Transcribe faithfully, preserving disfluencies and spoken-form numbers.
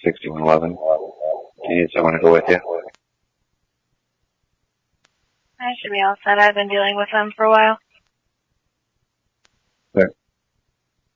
sixty-one eleven. Do you need someone to go with you? I should be all set. I've been dealing with them for a while. There.